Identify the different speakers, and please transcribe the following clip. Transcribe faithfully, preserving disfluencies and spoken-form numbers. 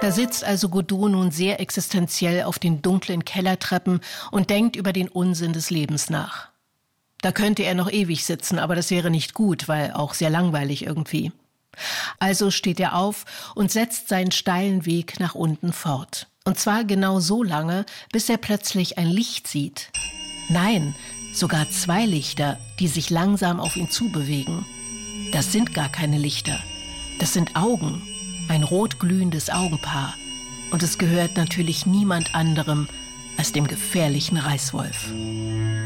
Speaker 1: Da sitzt also Godot nun sehr existenziell auf den dunklen Kellertreppen und denkt über den Unsinn des Lebens nach. Da könnte er noch ewig sitzen, aber das wäre nicht gut, weil auch sehr langweilig irgendwie. Also steht er auf und setzt seinen steilen Weg nach unten fort. Und zwar genau so lange, bis er plötzlich ein Licht sieht. Nein, sogar zwei Lichter, die sich langsam auf ihn zubewegen. Das sind gar keine Lichter. Das sind Augen. Ein rotglühendes Augenpaar. Und es gehört natürlich niemand anderem als dem gefährlichen Reißwolf.